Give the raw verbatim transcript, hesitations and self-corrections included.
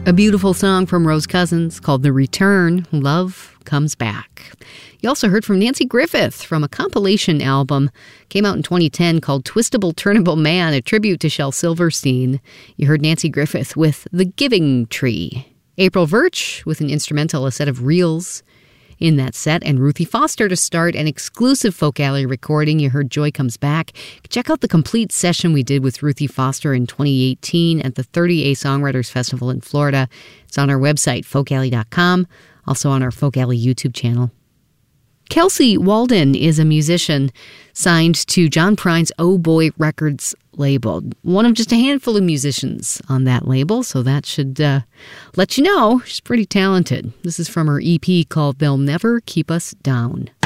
A beautiful song from Rose Cousins called The Return, Love Comes Back. You also heard from Nanci Griffith from a compilation album. Came out in twenty ten called Twistable Turnable Man, a tribute to Shel Silverstein. You heard Nanci Griffith with The Giving Tree. April Virch with an instrumental, a set of reels in that set, and Ruthie Foster to start an exclusive Folk Alley recording. You heard Joy Comes Back. Check out the complete session we did with Ruthie Foster in twenty eighteen at the thirty A Songwriters Festival in Florida. It's on our website, folk alley dot com, also on our Folk Alley YouTube channel. Kelsey Walden is a musician signed to John Prine's Oh Boy Records label. One of just a handful of musicians on that label, so that should uh, let you know she's pretty talented. This is from her E P called They'll Never Keep Us Down.